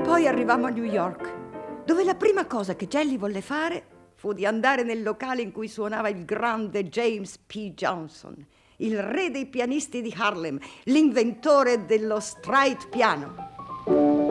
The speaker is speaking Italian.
Poi arrivammo a New York, dove la prima cosa che Jelly volle fare fu di andare nel locale in cui suonava il grande James P. Johnson, il re dei pianisti di Harlem, l'inventore dello stride piano.